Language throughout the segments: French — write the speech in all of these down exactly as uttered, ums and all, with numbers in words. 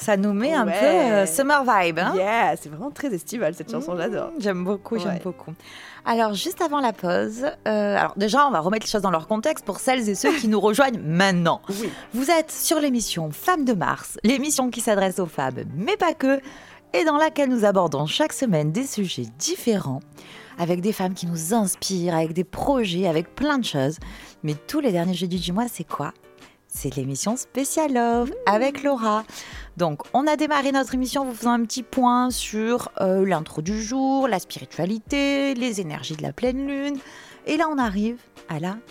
Ça nous met un Ouais. peu euh, summer vibe. Hein Yeah, c'est vraiment très estival cette chanson, Mmh, j'adore. J'aime beaucoup, j'aime Ouais. beaucoup. Alors, juste avant la pause, euh, alors déjà, on va remettre les choses dans leur contexte pour celles et ceux qui nous rejoignent maintenant. Oui. Vous êtes sur l'émission Femmes de Mars, l'émission qui s'adresse aux femmes, mais pas que, et dans laquelle nous abordons chaque semaine des sujets différents, avec des femmes qui nous inspirent, avec des projets, avec plein de choses. Mais tous les derniers jeudis du mois, c'est quoi ? C'est l'émission Spécial Love avec Laura. Donc, on a démarré notre émission en vous faisant un petit point sur euh, l'intro du jour, la spiritualité, les énergies de la pleine lune. Et là, on arrive à la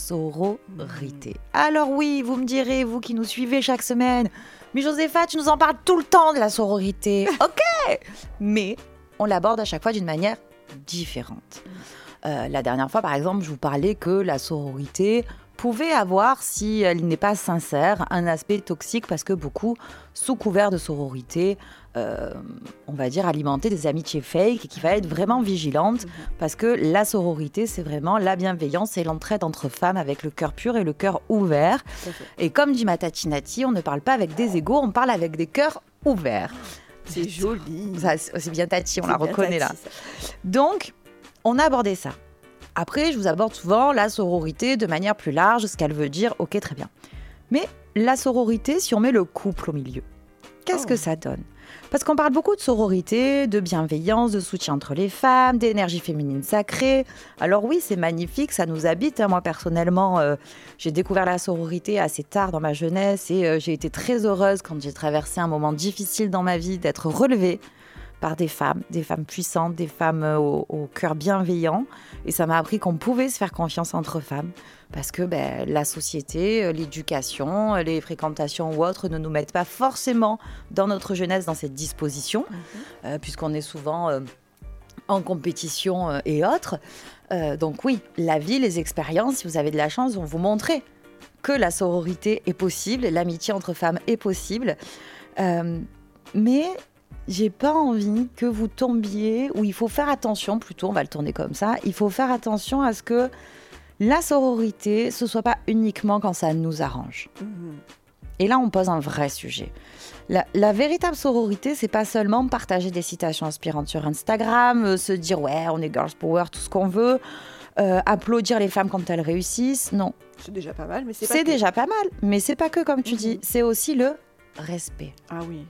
sororité. Alors oui, vous me direz, vous qui nous suivez chaque semaine, mais Josépha, tu nous en parles tout le temps de la sororité. Ok, mais on l'aborde à chaque fois d'une manière différente. Euh, la dernière fois, par exemple, je vous parlais que la sororité pouvait avoir, si elle n'est pas sincère, un aspect toxique parce que beaucoup, sous couvert de sororité, euh, on va dire alimenter des amitiés fake et qu'il va être vraiment vigilante mmh. parce que la sororité, c'est vraiment la bienveillance et l'entraide entre femmes avec le cœur pur et le cœur ouvert. Et comme dit ma tatinati, on ne parle pas avec des égos, on parle avec des cœurs ouverts. C'est joli. Ça, c'est bien Tati, on c'est la reconnaît tati, là. Ça. Donc, on a abordé ça. Après, je vous aborde souvent la sororité de manière plus large, ce qu'elle veut dire, ok, très bien. Mais la sororité, si on met le couple au milieu, qu'est-ce oh. que ça donne ? Parce qu'on parle beaucoup de sororité, de bienveillance, de soutien entre les femmes, d'énergie féminine sacrée. Alors oui, c'est magnifique, ça nous habite. Hein. Moi, personnellement, euh, j'ai découvert la sororité assez tard dans ma jeunesse et euh, j'ai été très heureuse quand j'ai traversé un moment difficile dans ma vie d'être relevée par des femmes, des femmes puissantes, des femmes au, au cœur bienveillant. Et ça m'a appris qu'on pouvait se faire confiance entre femmes parce que ben, la société, l'éducation, les fréquentations ou autres ne nous mettent pas forcément dans notre jeunesse dans cette disposition, mmh. euh, puisqu'on est souvent euh, en compétition euh, et autres. Euh, donc oui, la vie, les expériences, si vous avez de la chance, vont vous montrer que la sororité est possible, l'amitié entre femmes est possible. Euh, mais... j'ai pas envie que vous tombiez, ou il faut faire attention, plutôt, on va le tourner comme ça, il faut faire attention à ce que la sororité, ce soit pas uniquement quand ça nous arrange. Mmh. Et là, on pose un vrai sujet. La, la véritable sororité, c'est pas seulement partager des citations inspirantes sur Instagram, euh, se dire, ouais, on est girls power, tout ce qu'on veut, euh, applaudir les femmes quand elles réussissent, non. C'est déjà pas mal, mais c'est pas C'est que. déjà pas mal, mais c'est pas que, comme tu mmh. dis, c'est aussi le respect. Ah oui.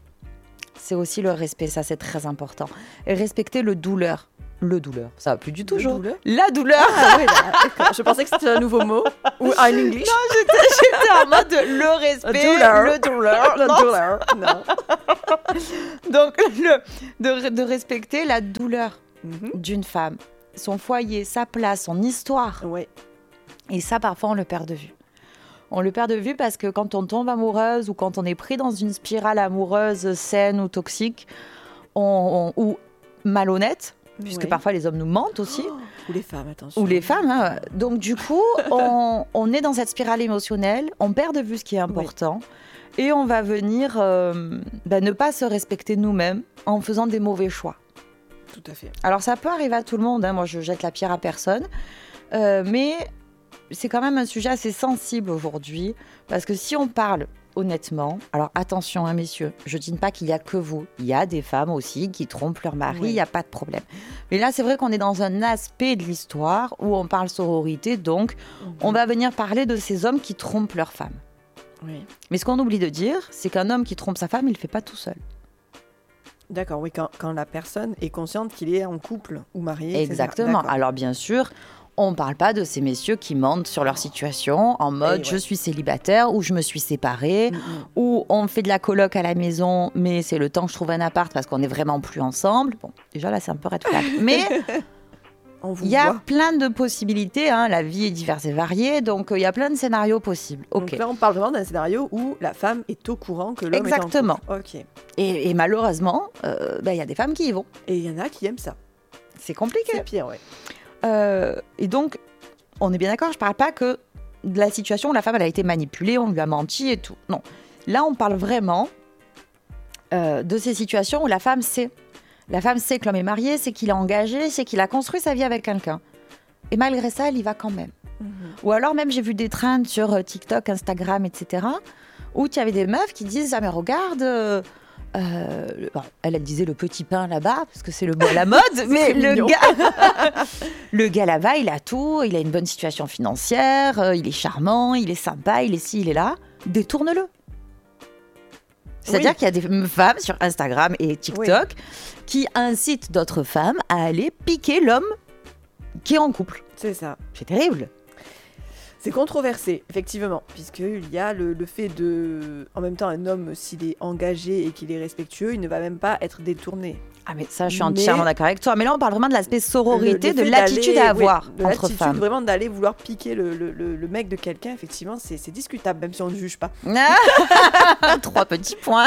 C'est aussi le respect, ça c'est très important. Et respecter le douleur. Le douleur, ça va plus du tout, Jo. La douleur. Ah oui, là, je pensais que c'était un nouveau mot ou un English. Non, j'étais, j'étais en mode le respect, douleur. le douleur. Le non. douleur, non. Donc, le, de, de respecter la douleur mm-hmm. d'une femme, son foyer, sa place, son histoire. Oui. Et ça, parfois, on le perd de vue. On le perd de vue parce que quand on tombe amoureuse ou quand on est pris dans une spirale amoureuse saine ou toxique on, on, ou malhonnête, puisque oui. parfois les hommes nous mentent aussi. Oh, ou les femmes, attention. Ou les femmes. Hein. Donc du coup, on, on est dans cette spirale émotionnelle, on perd de vue ce qui est important oui. et on va venir euh, bah, ne pas se respecter nous-mêmes en faisant des mauvais choix. Tout à fait. Alors ça peut arriver à tout le monde, hein. Moi je jette la pierre à personne, euh, mais... c'est quand même un sujet assez sensible aujourd'hui, parce que si on parle honnêtement, alors attention, hein, messieurs, je ne dis pas qu'il n'y a que vous, il y a des femmes aussi qui trompent leur mari, il oui. n'y a pas de problème. Mais là, c'est vrai qu'on est dans un aspect de l'histoire où on parle sororité, donc mmh. on va venir parler de ces hommes qui trompent leur femme. Oui. Mais ce qu'on oublie de dire, c'est qu'un homme qui trompe sa femme, il ne le fait pas tout seul. D'accord, oui, quand, quand la personne est consciente qu'il est en couple ou marié. Exactement. Alors bien sûr, on ne parle pas de ces messieurs qui mentent sur leur situation en mode ouais. je suis célibataire ou je me suis séparée mm-hmm. ou on fait de la coloc à la maison mais c'est le temps que je trouve un appart parce qu'on n'est vraiment plus ensemble. Bon, déjà là c'est un peu red flag. Mais il y a voit. plein de possibilités, hein. La vie est diverse et variée, donc il euh, y a plein de scénarios possibles. Okay. Donc là on parle vraiment d'un scénario où la femme est au courant que l'homme Exactement. est en couple. Ok. Et, et malheureusement, il euh, bah, y a des femmes qui y vont. Et il y en a qui aiment ça. C'est compliqué. C'est pire, oui. Euh, et donc, on est bien d'accord, je ne parle pas que de la situation où la femme elle a été manipulée, on lui a menti et tout. Non. Là, on parle vraiment euh, de ces situations où la femme sait. La femme sait que l'homme est marié, sait qu'il est engagé, sait qu'il a construit sa vie avec quelqu'un. Et malgré ça, elle y va quand même. Mmh. Ou alors même, j'ai vu des trends sur TikTok, Instagram, et cetera, où tu avais des meufs qui disent « Ah mais regarde euh, euh, bon, elle, elle disait le petit pain là-bas, parce que c'est le mot à la mode, mais le gars, le gars là-bas, il a tout, il a une bonne situation financière, euh, il est charmant, il est sympa, il est ci, il est là. Détourne-le. » C'est-à-dire oui. qu'il y a des femmes sur Instagram et TikTok oui. qui incitent d'autres femmes à aller piquer l'homme qui est en couple. C'est ça. C'est terrible. C'est controversé, effectivement, puisqu'il y a le, le fait de... En même temps, un homme, s'il est engagé et qu'il est respectueux, il ne va même pas être détourné. Ah mais ça, je suis entièrement mais... d'accord avec toi. Mais là, on parle vraiment de l'aspect sororité, le, le de l'attitude à avoir oui, entre femmes. Vraiment d'aller vouloir piquer le, le, le, le mec de quelqu'un, effectivement, c'est, c'est discutable, même si on ne juge pas. Trois petits points.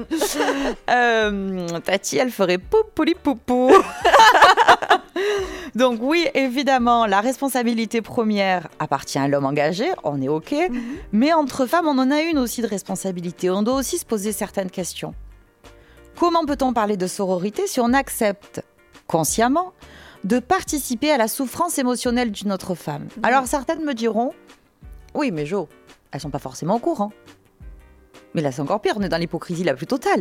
euh, Tati, elle ferait poupouli poupou. Donc oui, évidemment, la responsabilité première appartient à l'homme engagé, on est OK. Mm-hmm. Mais entre femmes, on en a une aussi de responsabilité. On doit aussi se poser certaines questions. Comment peut-on parler de sororité si on accepte consciemment de participer à la souffrance émotionnelle d'une autre femme ? Mmh. Alors certaines me diront, oui mais Jo, elles sont pas forcément au courant. Mais là c'est encore pire, on est dans l'hypocrisie la plus totale.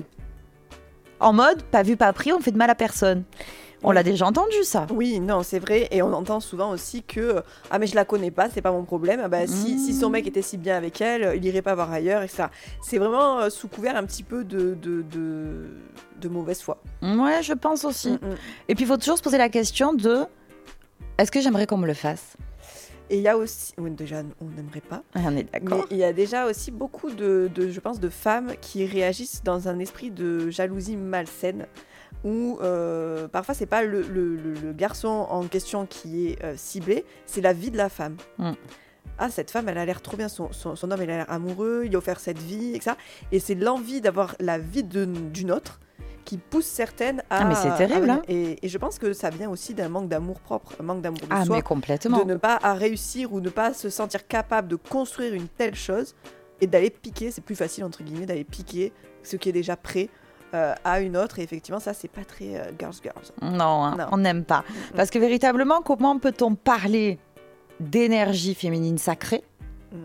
En mode, pas vu, pas pris, on fait de mal à personne. On l'a déjà entendu ça. Oui, non, c'est vrai. Et on entend souvent aussi que « Ah mais je la connais pas, c'est pas mon problème. Ah, bah, mmh. si, si son mec était si bien avec elle, il irait pas voir ailleurs. » et cetera. C'est vraiment euh, sous couvert un petit peu de, de, de, de mauvaise foi. Ouais, je pense aussi. Mmh. Et puis il faut toujours se poser la question de « Est-ce que j'aimerais qu'on me le fasse ?» Et il y a aussi, oui, déjà on n'aimerait pas, ah, on est d'accord. Mais il y a déjà aussi beaucoup de, de, je pense, de femmes qui réagissent dans un esprit de jalousie malsaine, où euh, parfois c'est pas le, le, le, le garçon en question qui est euh, ciblé, c'est la vie de la femme. Mm. Ah, cette femme, elle a l'air trop bien, son, son, son homme, il a l'air amoureux, il a offert cette vie, et cetera. Et c'est l'envie d'avoir la vie de, d'une autre qui pousse certaines à... Ah mais c'est terrible, à, hein. et, et je pense que ça vient aussi d'un manque d'amour propre, un manque d'amour de ah, soi. Mais complètement. De ne pas à réussir ou ne pas se sentir capable de construire une telle chose et d'aller piquer, c'est plus facile entre guillemets, d'aller piquer ce qui est déjà prêt euh, à une autre. Et effectivement, ça, c'est pas très euh, girls girls. Non, hein, non. on n'aime pas. Mm-hmm. Parce que véritablement, comment peut-on parler d'énergie féminine sacrée mm.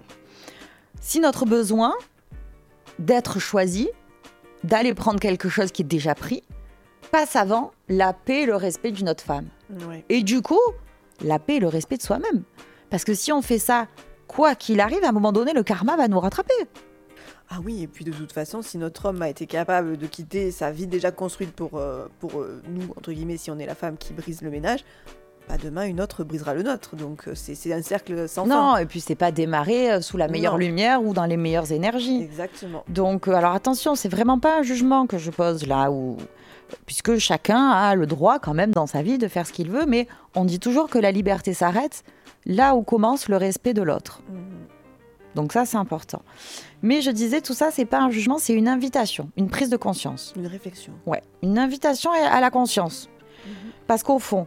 si notre besoin d'être choisi, d'aller prendre quelque chose qui est déjà pris, passe avant la paix et le respect d'une autre femme. Oui. Et du coup, la paix et le respect de soi-même. Parce que si on fait ça, quoi qu'il arrive, à un moment donné, le karma va nous rattraper. Ah oui, et puis de toute façon, si notre homme a été capable de quitter sa vie déjà construite pour, euh, pour euh, nous, entre guillemets, si on est la femme qui brise le ménage, bah demain, une autre brisera le nôtre. Donc c'est, c'est un cercle sans non, fin. Non, et puis c'est pas démarrer sous la meilleure non. lumière ou dans les meilleures énergies. Exactement. Donc, euh, alors attention, c'est vraiment pas un jugement que je pose là, où... puisque chacun a le droit quand même dans sa vie de faire ce qu'il veut, mais on dit toujours que la liberté s'arrête là où commence le respect de l'autre. Mmh. Donc ça, c'est important. Mais je disais, tout ça, c'est pas un jugement, c'est une invitation, une prise de conscience. Une réflexion. Ouais, une invitation à la conscience. Mmh. Parce qu'au fond,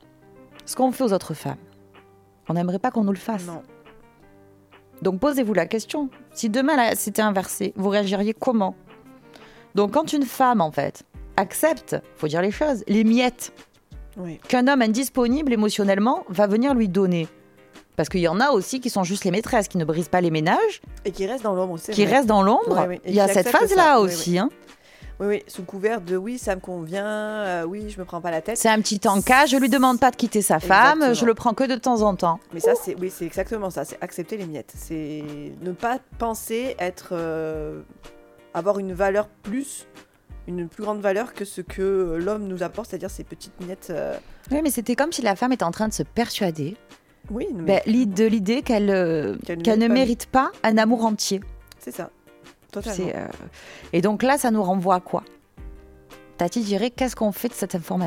ce qu'on fait aux autres femmes, on n'aimerait pas qu'on nous le fasse. Non. Donc posez-vous la question. Si demain, là, c'était inversé, vous réagiriez comment ? Donc quand une femme, en fait, accepte, faut dire les choses, les miettes oui. qu'un homme indisponible émotionnellement va venir lui donner. Parce qu'il y en a aussi qui sont juste les maîtresses, qui ne brisent pas les ménages. Et qui restent dans l'ombre. C'est qui vrai. restent dans l'ombre. Oui, oui. Il y a cette phase-là ça. aussi. Oui, oui. Hein. Oui, oui, sous couvert de oui, ça me convient, euh, oui, je me prends pas la tête. C'est un petit encas, je lui demande pas de quitter sa femme, exactement. Je le prends que de temps en temps. Mais ça, c'est, oui, c'est exactement ça, c'est accepter les miettes. C'est ne pas penser être, euh, avoir une valeur plus, une plus grande valeur que ce que l'homme nous apporte, c'est-à-dire ces petites miettes. Euh... Oui, mais c'était comme si la femme était en train de se persuader oui, mais... ben, de l'idée qu'elle, euh, qu'elle, qu'elle ne pas mérite pas un amour entier. C'est ça. Totalement. C'est, euh... Et donc là, ça nous renvoie à quoi ? Tati dirait, qu'est-ce qu'on fait de cette information ?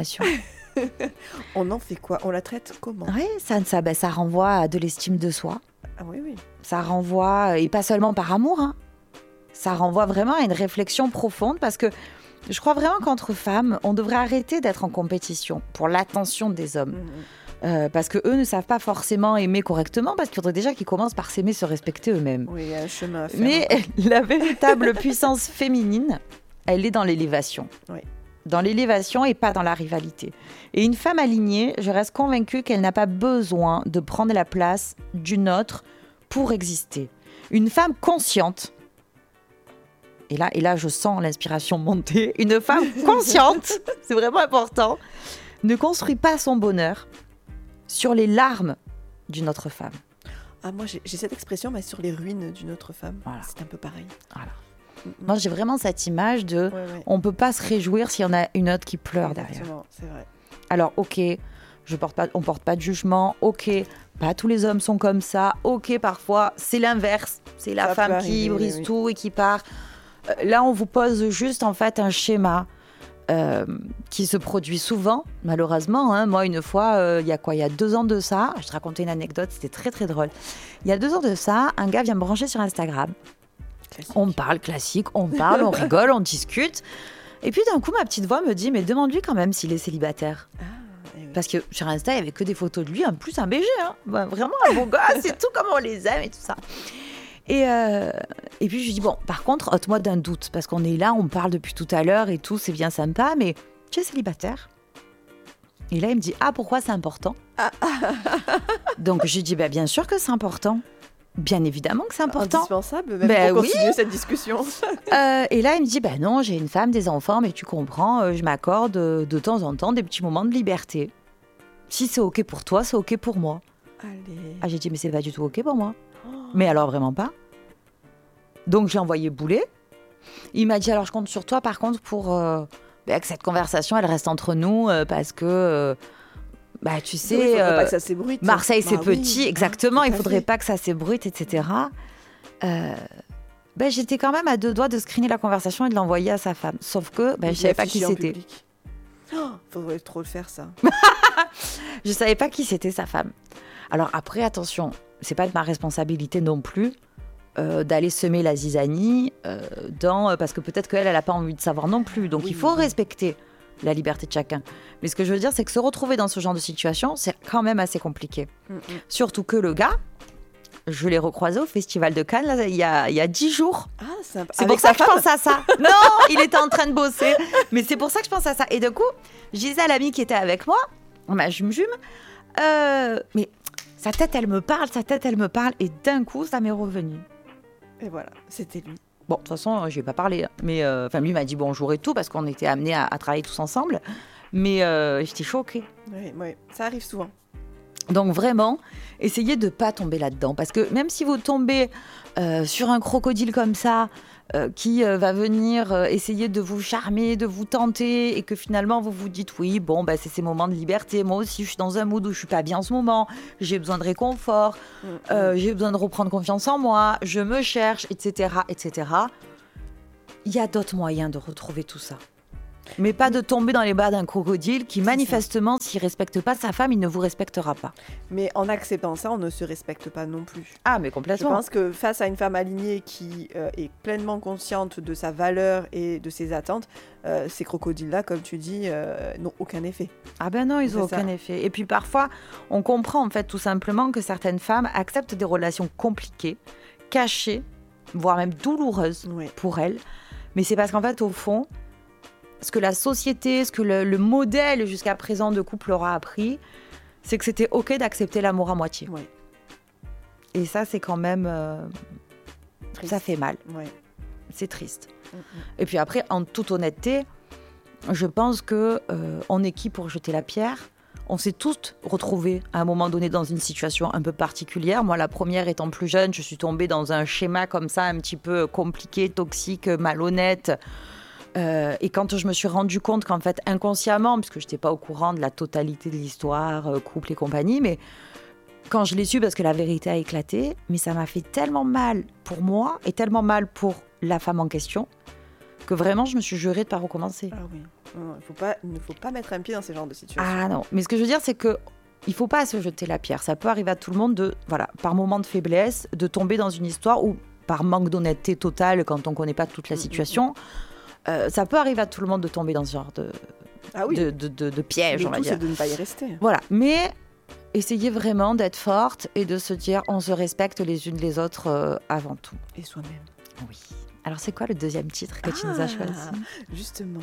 On en fait quoi ? On la traite comment ? Oui, ça, ça, ben, ça renvoie à de l'estime de soi. Ah oui, oui. Ça renvoie, et pas seulement par amour, hein. Ça renvoie vraiment à une réflexion profonde, parce que je crois vraiment qu'entre femmes, on devrait arrêter d'être en compétition pour l'attention des hommes. Mmh. Euh, parce qu'eux ne savent pas forcément aimer correctement, parce qu'il faudrait déjà qu'ils commencent par s'aimer, se respecter eux-mêmes. Oui, il y a un chemin à faire. Mais la véritable puissance féminine, elle est dans l'élévation. Oui. Dans l'élévation et pas dans la rivalité. Et une femme alignée, je reste convaincue qu'elle n'a pas besoin de prendre la place d'une autre pour exister. Une femme consciente et là, et là je sens l'inspiration monter, une femme consciente, c'est vraiment important, ne construit pas son bonheur sur les larmes d'une autre femme. Ah, moi, j'ai, j'ai cette expression, mais sur les ruines d'une autre femme. Voilà. C'est un peu pareil. Voilà. Mm-mm. Moi, j'ai vraiment cette image de... Ouais, ouais. On ne peut pas se réjouir s'il y en a une autre qui pleure derrière. Exactement, c'est vrai. Alors, ok, je porte pas, on ne porte pas de jugement, ok, pas tous les hommes sont comme ça, ok, parfois, c'est l'inverse. C'est la Ça femme peut qui arriver, brise oui, oui. tout et qui part. Euh, là, on vous pose juste, en fait, un schéma euh, qui se produit souvent, malheureusement. Hein. Moi, une fois, euh, il y a quoi, il y a deux ans de ça, je te racontais une anecdote, c'était très, très drôle. Il y a deux ans de ça, un gars vient me brancher sur Instagram. Classique. On parle classique, on parle, on rigole, on discute. Et puis d'un coup, ma petite voix me dit, mais demande-lui quand même s'il est célibataire. Ah, eh oui. Parce que sur Insta, il n'y avait que des photos de lui, en plus un B G. Hein. Bah, vraiment un beau gosse, c'est tout comme on les aime et tout ça. Et, euh, et puis je lui dis, bon, par contre, ôte-moi d'un doute, parce qu'on est là, on parle depuis tout à l'heure et tout, c'est bien sympa, mais tu es célibataire? Et là, il me dit, ah, pourquoi c'est important? Donc je lui dis, bah, bien sûr que c'est important. Bien évidemment que c'est important. Indispensable, même Ben pour oui. continuer cette discussion. Euh, et là, il me dit, ben non, j'ai une femme, des enfants, mais tu comprends, euh, je m'accorde euh, de temps en temps des petits moments de liberté. Si c'est OK pour toi, c'est OK pour moi. Allez. Ah, j'ai dit, mais c'est pas du tout OK pour moi. Mais alors, vraiment pas. Donc, j'ai envoyé bouler. Il m'a dit, alors, je compte sur toi, par contre, pour euh, ben, que cette conversation, elle reste entre nous, euh, parce que, euh, bah, tu sais... Oui, il faudrait euh, pas que ça s'ébruite. Marseille, c'est Bah oui, petit, hein, exactement. tout Il à faudrait fait. pas que ça s'ébruite, et cetera. Euh, ben, j'étais quand même à deux doigts de screener la conversation et de l'envoyer à sa femme. Sauf que ben, Il je savais pas affiché qui en c'était. public. Oh, faudrait trop le faire, ça. Je savais pas qui c'était sa femme. Alors après, attention, c'est pas de ma responsabilité non plus euh, d'aller semer la zizanie euh, dans euh, parce que peut-être qu'elle, elle a pas envie de savoir non plus. Donc Oui, il faut oui. respecter la liberté de chacun. Mais ce que je veux dire, c'est que se retrouver dans ce genre de situation, c'est quand même assez compliqué. Mm, mm. Surtout que le gars, je l'ai recroisé au Festival de Cannes là, il y a il y a dix jours. Ah, c'est un... C'est Avec pour ça sa que je femme pense à ça. Non, il était en train de bosser. Mais c'est pour ça que je pense à ça. Et du coup, je disais à l'amie qui était avec moi, ma jume-jume, euh, mais sa tête, elle me parle, sa tête, elle me parle. Et d'un coup, ça m'est revenu. Et voilà, c'était lui. Bon, de toute façon, je lui ai pas parlé. Mais euh, enfin, lui m'a dit bonjour et tout, parce qu'on était amenés à, à travailler tous ensemble. Mais euh, j'étais choquée. Oui, oui, ça arrive souvent. Donc vraiment, essayez de ne pas tomber là-dedans. Parce que même si vous tombez euh, sur un crocodile comme ça, euh, qui euh, va venir euh, essayer de vous charmer, de vous tenter, et que finalement vous vous dites, oui, bon, bah, c'est ces moments de liberté. Moi aussi, je suis dans un mood où je suis pas bien en ce moment. J'ai besoin de réconfort. Mm, euh, j'ai besoin de reprendre confiance en moi. Je me cherche, et cetera, et cetera. Il y a d'autres moyens de retrouver tout ça. Mais pas de tomber dans les bras d'un crocodile qui, C'est manifestement, s'il ne respecte pas sa femme, il ne vous respectera pas. Mais en acceptant ça, on ne se respecte pas non plus. Ah, mais Je complètement. pense que face à une femme alignée qui euh, est pleinement consciente de sa valeur et de ses attentes, euh, ces crocodiles-là, comme tu dis, euh, n'ont aucun effet. Ah ben non, ils n'ont C'est aucun ça. effet. Et puis parfois, on comprend en fait tout simplement que certaines femmes acceptent des relations compliquées, cachées, voire même douloureuses Oui. pour elles. Mais c'est parce qu'en fait, au fond, ce que la société, ce que le, le modèle jusqu'à présent de couple leur a appris, c'est que c'était OK d'accepter l'amour à moitié. Ouais. Et ça, c'est quand même... euh, Triste. ça fait mal. Ouais. C'est triste. Mm, mm. Et puis après, en toute honnêteté, je pense que euh, on est qui pour jeter la pierre? On s'est tous retrouvés à un moment donné dans une situation un peu particulière. Moi, la première étant plus jeune, je suis tombée dans un schéma comme ça, un petit peu compliqué, toxique, malhonnête. Euh, et quand je me suis rendu compte qu'en fait, inconsciemment, puisque je n'étais pas au courant de la totalité de l'histoire, euh, couple et compagnie, mais quand je l'ai su parce que la vérité a éclaté, mais ça m'a fait tellement mal pour moi et tellement mal pour la femme en question que vraiment, je me suis jurée de ne pas recommencer. Ah oui. Non, il faut pas, il ne faut pas mettre un pied dans ce genre de situation. Ah non, mais ce que je veux dire, c'est que il faut pas se jeter la pierre. Ça peut arriver à tout le monde de, voilà, par moment de faiblesse, de tomber dans une histoire ou par manque d'honnêteté totale quand on connaît pas toute la Mm, mm, situation. Euh, ça peut arriver à tout le monde de tomber dans ce genre de, Ah oui. de, de, de- de piège, Le on va tout, dire. c'est de ne pas y rester. Voilà, mais essayez vraiment d'être forte et de se dire on se respecte les unes les autres euh, avant tout. Et soi-même. Oui. Alors c'est quoi le deuxième titre que tu nous as choisi? Justement.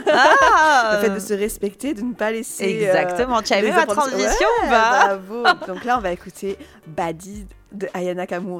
Ah Le fait de se respecter, de ne pas laisser. euh, Exactement, tu as les vu ma apprenti- transition ou Ouais, pas? bravo. Donc là, on va écouter Badi de Ayana Kamura.